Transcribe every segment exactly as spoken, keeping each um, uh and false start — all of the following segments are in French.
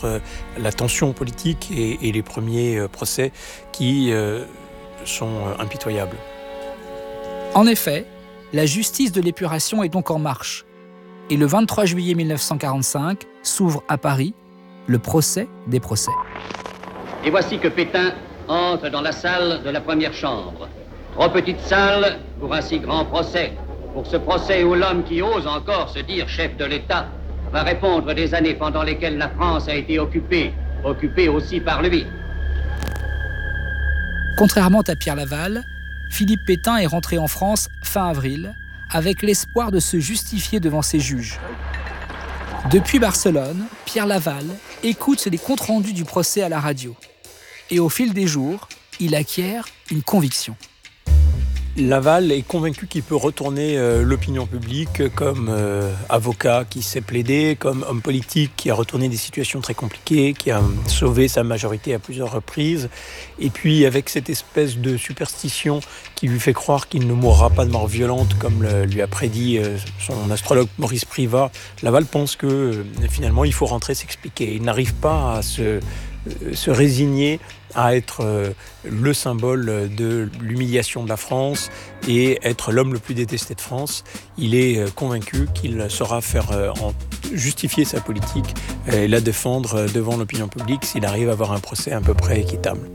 entre la tension politique et, et les premiers euh, procès qui euh, sont euh, impitoyables. En effet, la justice de l'épuration est donc en marche. Et le vingt-trois juillet mille neuf cent quarante-cinq s'ouvre à Paris le procès des procès. Et voici que Pétain entre dans la salle de la première chambre. Trop petite salle pour un si grand procès. Pour ce procès où l'homme qui ose encore se dire chef de l'État va répondre des années pendant lesquelles la France a été occupée, occupée aussi par lui. Contrairement à Pierre Laval, Philippe Pétain est rentré en France fin avril, avec l'espoir de se justifier devant ses juges. Depuis Barcelone, Pierre Laval écoute les comptes rendus du procès à la radio. Et au fil des jours, il acquiert une conviction. Laval est convaincu qu'il peut retourner euh, l'opinion publique comme euh, avocat qui sait plaider, comme homme politique qui a retourné des situations très compliquées, qui a sauvé sa majorité à plusieurs reprises. Et puis avec cette espèce de superstition qui lui fait croire qu'il ne mourra pas de mort violente comme le, lui a prédit euh, son astrologue Maurice Privat, Laval pense que euh, finalement il faut rentrer s'expliquer. Il n'arrive pas à se, euh, se résigner à être euh, le symbole de l'humiliation de la France et être l'homme le plus détesté de France. Il est euh, convaincu qu'il saura faire euh, en justifier sa politique et la défendre euh, devant l'opinion publique s'il arrive à avoir un procès à peu près équitable.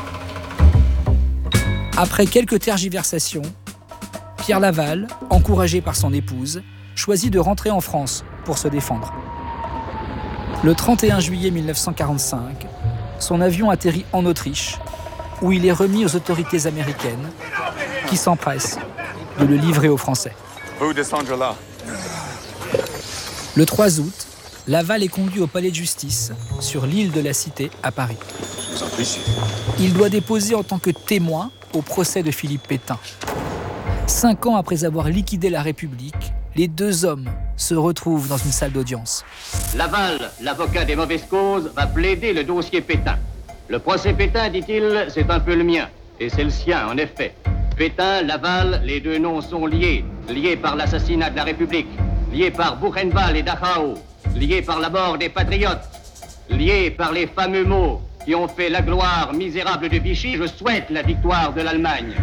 Après quelques tergiversations, Pierre Laval, encouragé par son épouse, choisit de rentrer en France pour se défendre. Le trente et un juillet mille neuf cent quarante-cinq, son avion atterrit en Autriche, où il est remis aux autorités américaines, qui s'empressent de le livrer aux Français. Vous descendre là. Le trois août, Laval est conduit au palais de justice, sur l'île de la Cité, à Paris. Il doit déposer en tant que témoin au procès de Philippe Pétain. Cinq ans après avoir liquidé la République, les deux hommes se retrouvent dans une salle d'audience. Laval, l'avocat des mauvaises causes, va plaider le dossier Pétain. Le procès Pétain, dit-il, c'est un peu le mien. Et c'est le sien, en effet. Pétain, Laval, les deux noms sont liés. Liés par l'assassinat de la République. Liés par Buchenwald et Dachau. Liés par la mort des patriotes. Liés par les fameux mots qui ont fait la gloire misérable de Vichy. Je souhaite la victoire de l'Allemagne.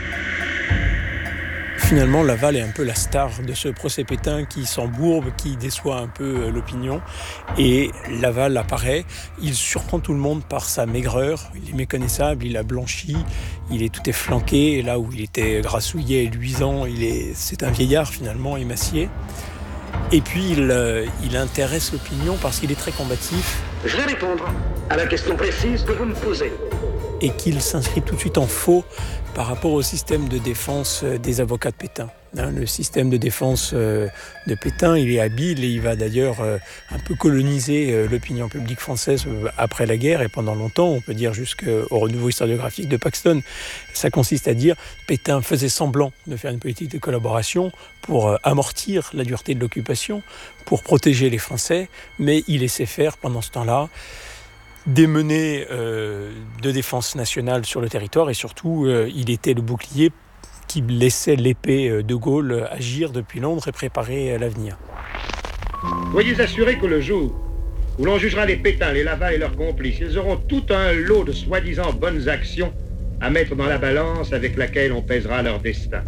Finalement, Laval est un peu la star de ce procès Pétain qui s'embourbe, qui déçoit un peu l'opinion. Et Laval apparaît, il surprend tout le monde par sa maigreur. Il est méconnaissable, il a blanchi, il est tout efflanqué. Et là où il était grassouillet et luisant, il est, c'est un vieillard finalement, émacié. Et puis il, euh, il intéresse l'opinion parce qu'il est très combatif. Je vais répondre à la question précise que vous me posez. Et qu'il s'inscrit tout de suite en faux par rapport au système de défense des avocats de Pétain. Le système de défense de Pétain, il est habile et il va d'ailleurs un peu coloniser l'opinion publique française après la guerre et pendant longtemps, on peut dire jusqu'au renouveau historiographique de Paxton. Ça consiste à dire Pétain faisait semblant de faire une politique de collaboration pour amortir la dureté de l'occupation, pour protéger les Français, mais il laissait faire pendant ce temps-là des menées euh, de défense nationale sur le territoire et surtout, euh, il était le bouclier qui laissait l'épée de Gaulle agir depuis Londres et préparer l'avenir. Soyez assurés que le jour où l'on jugera les Pétain, les Laval et leurs complices, ils auront tout un lot de soi-disant bonnes actions à mettre dans la balance avec laquelle on pèsera leur destin.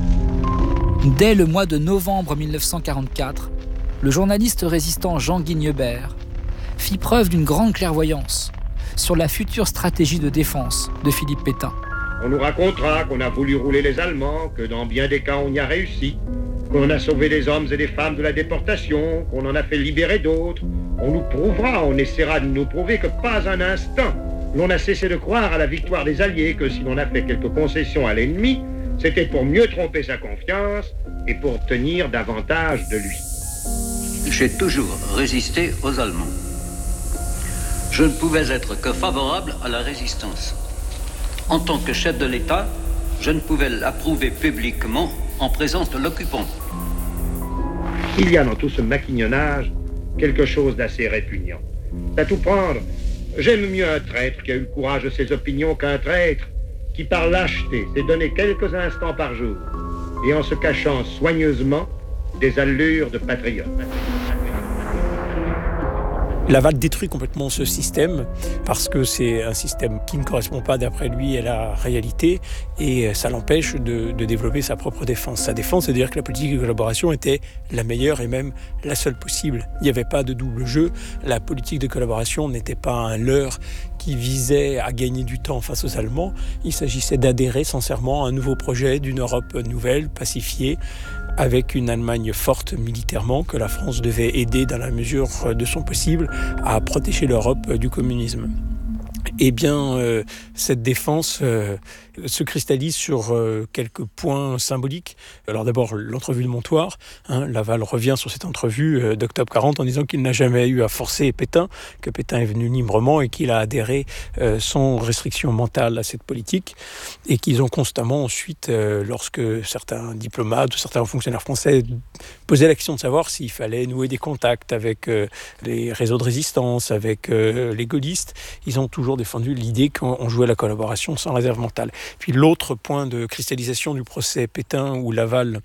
Dès le mois de novembre mille neuf cent quarante-quatre, le journaliste résistant Jean Guignebert fit preuve d'une grande clairvoyance sur la future stratégie de défense de Philippe Pétain. On nous racontera qu'on a voulu rouler les Allemands, que dans bien des cas on y a réussi, qu'on a sauvé des hommes et des femmes de la déportation, qu'on en a fait libérer d'autres. On nous prouvera, on essaiera de nous prouver que pas un instant l'on a cessé de croire à la victoire des Alliés, que si l'on a fait quelques concessions à l'ennemi, c'était pour mieux tromper sa confiance et pour obtenir davantage de lui. J'ai toujours résisté aux Allemands. Je ne pouvais être que favorable à la résistance. En tant que chef de l'État, je ne pouvais l'approuver publiquement en présence de l'occupant. Il y a dans tout ce maquignonnage quelque chose d'assez répugnant. À tout prendre, j'aime mieux un traître qui a eu le courage de ses opinions qu'un traître qui, par lâcheté, s'est donné quelques instants par jour et en se cachant soigneusement des allures de patriote. Laval détruit complètement ce système parce que c'est un système qui ne correspond pas, d'après lui, à la réalité et ça l'empêche de, de développer sa propre défense. Sa défense, c'est de dire que la politique de collaboration était la meilleure et même la seule possible. Il n'y avait pas de double jeu. La politique de collaboration n'était pas un leurre qui visait à gagner du temps face aux Allemands. Il s'agissait d'adhérer sincèrement à un nouveau projet d'une Europe nouvelle, pacifiée, avec une Allemagne forte militairement que la France devait aider dans la mesure de son possible à protéger l'Europe du communisme. Eh bien, euh, cette défense euh, se cristallise sur euh, quelques points symboliques. Alors d'abord, l'entrevue de Montoire. Hein, Laval revient sur cette entrevue euh, d'octobre quarante en disant qu'il n'a jamais eu à forcer Pétain, que Pétain est venu librement et qu'il a adhéré euh, sans restriction mentale à cette politique. Et qu'ils ont constamment ensuite, euh, lorsque certains diplomates ou certains fonctionnaires français posaient la question de savoir s'il fallait nouer des contacts avec euh, les réseaux de résistance, avec euh, les gaullistes, ils ont toujours défendu l'idée qu'on jouait la collaboration sans réserve mentale. Puis l'autre point de cristallisation du procès Pétain où Laval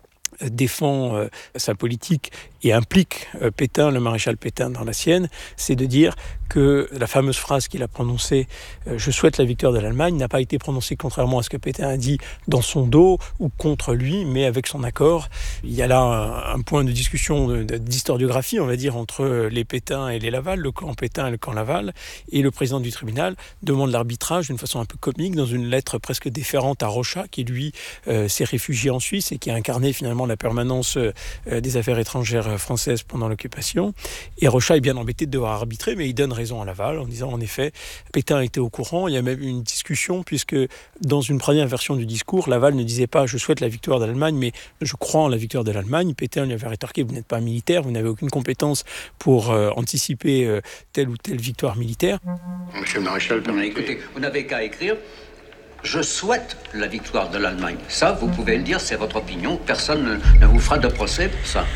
défend euh, sa politique et implique euh, Pétain, le maréchal Pétain dans la sienne, c'est de dire que la fameuse phrase qu'il a prononcée euh, « Je souhaite la victoire de l'Allemagne » n'a pas été prononcée contrairement à ce que Pétain a dit dans son dos ou contre lui, mais avec son accord. Il y a là un, un point de discussion de, de, d'historiographie, on va dire, entre les Pétain et les Laval, le camp Pétain et le camp Laval, et le président du tribunal demande l'arbitrage d'une façon un peu comique dans une lettre presque déférente à Rochat, qui lui euh, s'est réfugié en Suisse et qui a incarné finalement la permanence euh, des affaires étrangères françaises pendant l'occupation. Et Rochat est bien embêté de devoir arbitrer, mais il donne raison à Laval en disant en effet, Pétain était au courant. Il y a même eu une discussion puisque dans une première version du discours, Laval ne disait pas « je souhaite la victoire de l'Allemagne », mais « je crois en la victoire de l'Allemagne ». Pétain lui avait rétorqué « vous n'êtes pas militaire, vous n'avez aucune compétence pour euh, anticiper euh, telle ou telle victoire militaire ». Monsieur le maréchal, permettez. Écoutez, vous n'avez qu'à écrire « je souhaite la victoire de l'Allemagne ». Ça, vous pouvez le dire, c'est votre opinion. Personne ne, ne vous fera de procès pour ça.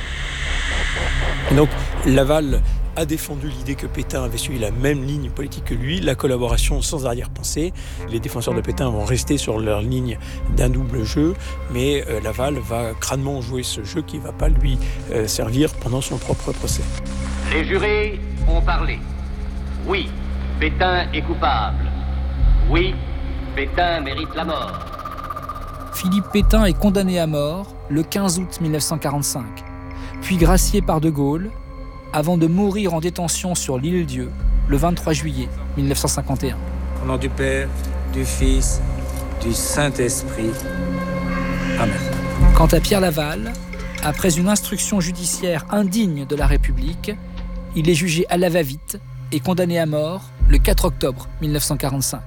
Et donc, Laval a défendu l'idée que Pétain avait suivi la même ligne politique que lui, la collaboration sans arrière-pensée. Les défenseurs de Pétain vont rester sur leur ligne d'un double jeu, mais euh, Laval va crânement jouer ce jeu qui ne va pas lui euh, servir pendant son propre procès. Les jurés ont parlé. Oui, Pétain est coupable. Oui, Pétain mérite la mort. Philippe Pétain est condamné à mort le quinze août mille neuf cent quarante-cinq, puis gracié par De Gaulle, avant de mourir en détention sur l'Île-Dieu le vingt-trois juillet mille neuf cent cinquante et un. Au nom du Père, du Fils, du Saint-Esprit. Amen. Quant à Pierre Laval, après une instruction judiciaire indigne de la République, il est jugé à la va-vite et condamné à mort le quatre octobre mille neuf cent quarante-cinq.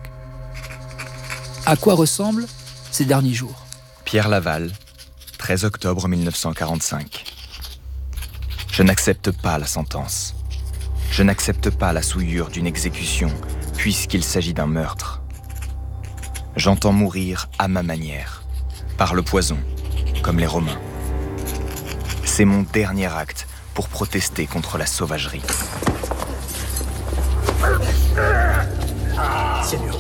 À quoi ressemblent ces derniers jours ? Pierre Laval, treize octobre mille neuf cent quarante-cinq. Je n'accepte pas la sentence. Je n'accepte pas la souillure d'une exécution, puisqu'il s'agit d'un meurtre. J'entends mourir à ma manière, par le poison, comme les Romains. C'est mon dernier acte pour protester contre la sauvagerie. Seigneur.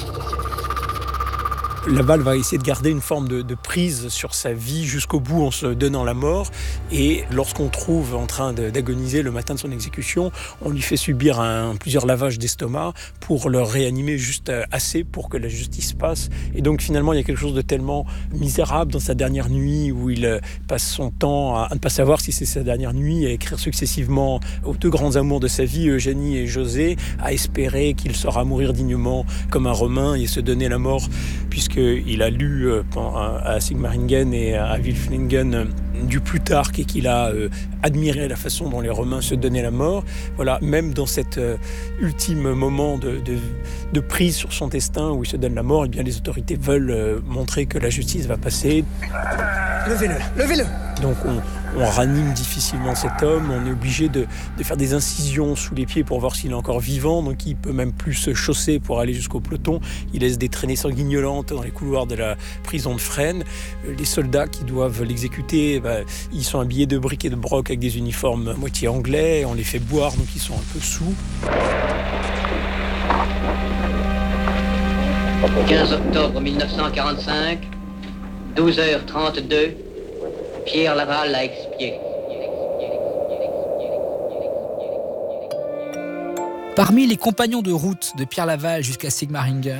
Laval va essayer de garder une forme de, de prise sur sa vie jusqu'au bout en se donnant la mort. Et lorsqu'on trouve en train de, d'agoniser le matin de son exécution, on lui fait subir un, plusieurs lavages d'estomac pour le réanimer juste assez pour que la justice passe. Et donc finalement, il y a quelque chose de tellement misérable dans sa dernière nuit où il passe son temps à, à ne pas savoir si c'est sa dernière nuit, à écrire successivement aux deux grands amours de sa vie, Eugénie et José, à espérer qu'il saura mourir dignement comme un Romain et se donner la mort, puisqu'il a lu euh, à Sigmaringen et à Wilflingen euh, du Plutarque et qu'il a euh, admiré la façon dont les Romains se donnaient la mort. Voilà, même dans cet euh, ultime moment de, de, de prise sur son destin où il se donne la mort, eh bien, les autorités veulent euh, montrer que la justice va passer. Levez-le, levez-le. Donc on, on ranime difficilement cet homme, on est obligé de, de faire des incisions sous les pieds pour voir s'il est encore vivant, donc il peut même plus se chausser pour aller jusqu'au peloton. Il laisse des traînées sanguignolantes dans les couloirs de la prison de Fresnes. Les soldats qui doivent l'exécuter, bah, ils sont habillés de briques et de broc avec des uniformes à moitié anglais, on les fait boire, donc ils sont un peu sous. quinze octobre mille neuf cent quarante-cinq, douze heures trente-deux, Pierre Laval a expié. Parmi les compagnons de route de Pierre Laval jusqu'à Sigmaringen,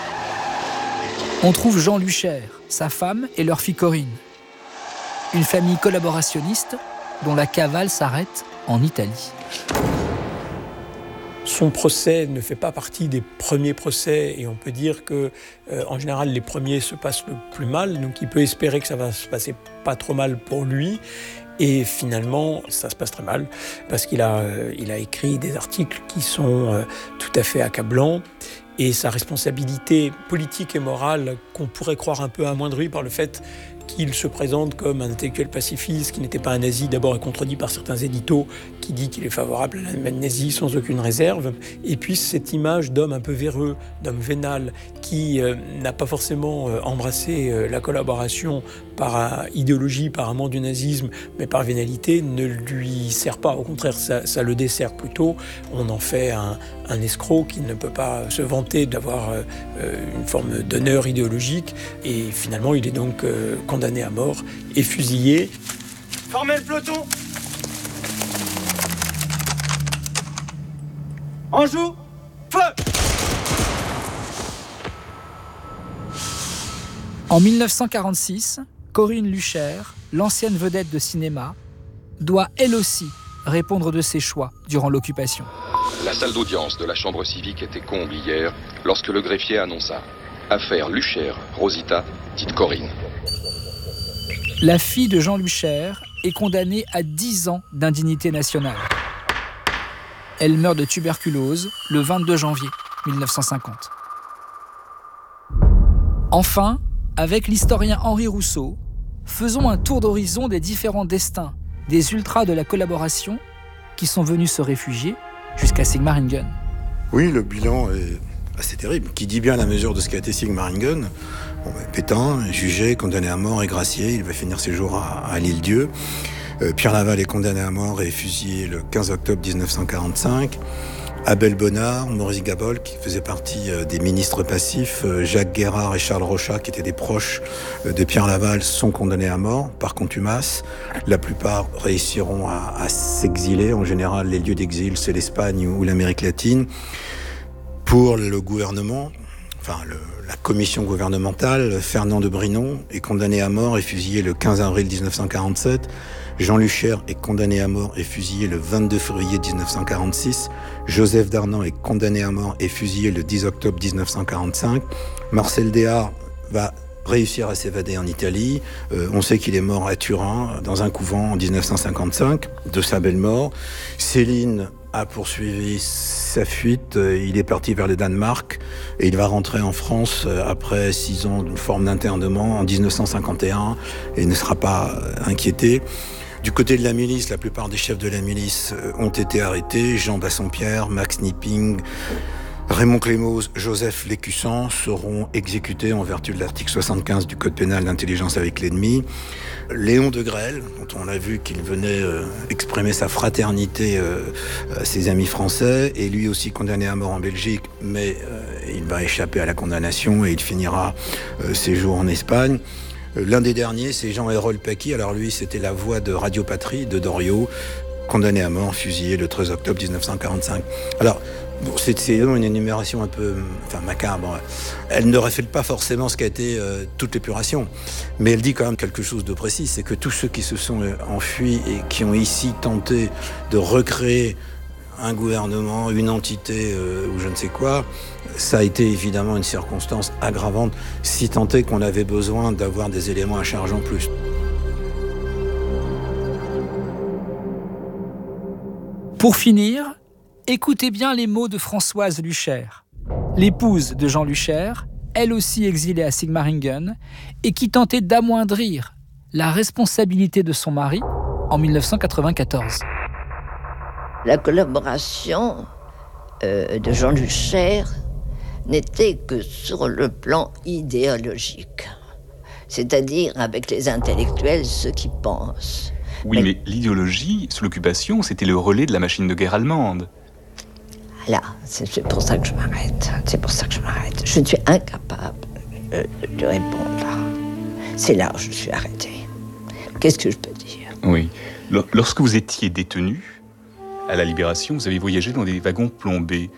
on trouve Jean Luchaire, sa femme et leur fille Corinne. Une famille collaborationniste dont la cavale s'arrête en Italie. Son procès ne fait pas partie des premiers procès et on peut dire que, euh, en général, les premiers se passent le plus mal. Donc, il peut espérer que ça va se passer pas trop mal pour lui. Et finalement, ça se passe très mal parce qu'il a, euh, il a écrit des articles qui sont euh, tout à fait accablants. Et sa responsabilité politique et morale, qu'on pourrait croire un peu amoindrie par le fait qu'il se présente comme un intellectuel pacifiste, qui n'était pas un nazi, d'abord est contredit par certains éditos, qui dit qu'il est favorable à l'Allemagne nazie sans aucune réserve. Et puis cette image d'homme un peu véreux, d'homme vénal, qui euh, n'a pas forcément euh, embrassé euh, la collaboration par euh, idéologie, par amant du nazisme, mais par vénalité, ne lui sert pas. Au contraire, ça, ça le dessert plutôt. On en fait un, un escroc qui ne peut pas se vanter d'avoir euh, une forme d'honneur idéologique. Et finalement, il est donc euh, condamné à mort et fusillé. Formez le peloton. En joue, feu. En mille neuf cent quarante-six, Corinne Luchaire, l'ancienne vedette de cinéma, doit elle aussi répondre de ses choix durant l'occupation. La salle d'audience de la chambre civique était comble hier lorsque le greffier annonça « Affaire Luchaire, Rosita, dite Corinne ». La fille de Jean Luchaire est condamnée à dix ans d'indignité nationale. Elle meurt de tuberculose le vingt-deux janvier mille neuf cent cinquante. Enfin, avec l'historien Henri Rousseau, faisons un tour d'horizon des différents destins des ultras de la collaboration qui sont venus se réfugier jusqu'à Sigmaringen. Oui, le bilan est assez terrible. Qui dit bien la mesure de ce qu'a été Sigmaringen. Bon, Pétain est jugé, condamné à mort et gracié. Il va finir ses jours à, à l'Île-Dieu. Euh, Pierre Laval est condamné à mort et fusillé le quinze octobre dix-neuf cent quarante-cinq. Abel Bonnard, Maurice Gabol, qui faisait partie euh, des ministres passifs, euh, Jacques Guérard et Charles Rochat, qui étaient des proches euh, de Pierre Laval, sont condamnés à mort par contumace. La plupart réussiront à, à s'exiler. En général, les lieux d'exil, c'est l'Espagne ou l'Amérique latine. Pour le gouvernement, enfin le, la commission gouvernementale, Fernand de Brinon est condamné à mort et fusillé le quinze avril dix-neuf cent quarante-sept. Jean Luchaire est condamné à mort et fusillé le vingt-deux février dix-neuf cent quarante-six. Joseph Darnan est condamné à mort et fusillé le dix octobre dix-neuf cent quarante-cinq. Marcel Déard va réussir à s'évader en Italie. Euh, on sait qu'il est mort à Turin, dans un couvent en dix-neuf cent cinquante-cinq, de sa belle mort. Céline a poursuivi sa fuite. Il est parti vers le Danemark et il va rentrer en France après six ans d'une forme d'internement en dix-neuf cent cinquante et un et ne sera pas inquiété. Du côté de la milice, la plupart des chefs de la milice ont été arrêtés. Jean Bassompierre, Max Knipping, Raymond Clémose, Joseph Lécussan seront exécutés en vertu de l'article soixante-quinze du Code pénal d'intelligence avec l'ennemi. Léon de Grelle, dont on a vu qu'il venait euh, exprimer sa fraternité euh, à ses amis français, est lui aussi condamné à mort en Belgique, mais euh, il va échapper à la condamnation et il finira euh, ses jours en Espagne. L'un des derniers, c'est Jean-Hérol Paqui. Alors lui, c'était la voix de Radio Patrie, de Doriot, condamné à mort, fusillé le treize octobre dix-neuf cent quarante-cinq. Alors, bon, c'est, c'est une énumération un peu enfin, macabre. Elle ne reflète pas forcément ce qu'a été euh, toute l'épuration, mais elle dit quand même quelque chose de précis, c'est que tous ceux qui se sont euh, enfuis et qui ont ici tenté de recréer un gouvernement, une entité euh, ou je ne sais quoi, ça a été évidemment une circonstance aggravante, si tant est qu'on avait besoin d'avoir des éléments à charge en plus. Pour finir, écoutez bien les mots de Françoise Luchaire, l'épouse de Jean Luchaire, elle aussi exilée à Sigmaringen, et qui tentait d'amoindrir la responsabilité de son mari en dix-neuf cent quatre-vingt-quatorze. La collaboration euh, de Jean Luchaire n'était que sur le plan idéologique, c'est-à-dire avec les intellectuels, ceux qui pensent. Oui, mais, mais l'idéologie, sous l'occupation, c'était le relais de la machine de guerre allemande. Là, c'est, c'est pour ça que je m'arrête. C'est pour ça que je m'arrête. Je suis incapable euh, de répondre là. C'est là où je suis arrêtée. Qu'est-ce que je peux dire ? Oui. Lorsque vous étiez détenu, à la Libération, vous avez voyagé dans des wagons plombés.